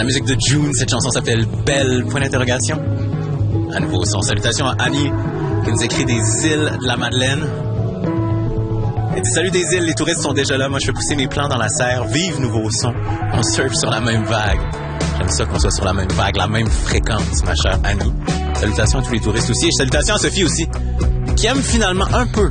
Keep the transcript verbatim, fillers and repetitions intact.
La musique de June, cette chanson s'appelle Belle, point d'interrogation. À nouveau son. Salutations à Annie, qui nous écrit des îles de la Madeleine. Elle dit salut des îles, les touristes sont déjà là. Moi, je fais pousser mes plants dans la serre. Vive nouveau son. On surfe sur la même vague. J'aime ça qu'on soit sur la même vague, la même fréquence, ma chère Annie. Salutations à tous les touristes aussi. Et salutations à Sophie aussi, qui aime finalement un peu